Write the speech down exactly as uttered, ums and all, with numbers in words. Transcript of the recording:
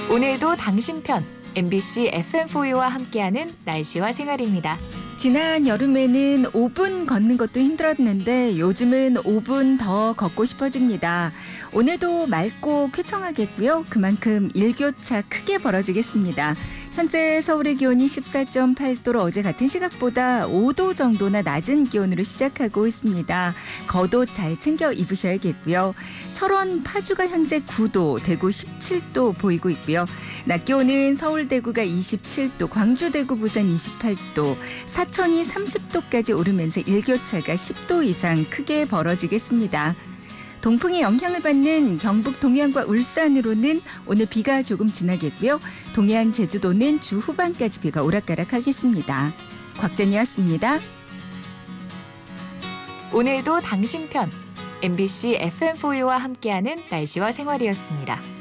오늘도 당신 편 엠비씨 에프엠포유와 함께하는 날씨와 생활입니다. 지난 여름에는 오 분 걷는 것도 힘들었는데 요즘은 오 분 더 걷고 싶어집니다. 오늘도 맑고 쾌청하겠고요. 그만큼 일교차 크게 벌어지겠습니다. 현재 서울의 기온이 십사 점 팔 도로 어제 같은 시각보다 오 도 정도나 낮은 기온으로 시작하고 있습니다. 겉옷 잘 챙겨 입으셔야겠고요. 철원, 파주가 현재 구 도, 대구 십칠 도 보이고 있고요. 낮 기온은 서울, 대구가 이십칠 도, 광주, 대구, 부산 이십팔 도, 사천이 삼십 도까지 오르면서 일교차가 십 도 이상 크게 벌어지겠습니다. 동풍의 영향을 받는 경북 동해안과 울산으로는 오늘 비가 조금 지나겠고요. 동해안 제주도는 주 후반까지 비가 오락가락하겠습니다. 곽전이었습니다. 오늘도 당신 편 엠비씨 에프엠포유와 함께하는 날씨와 생활이었습니다.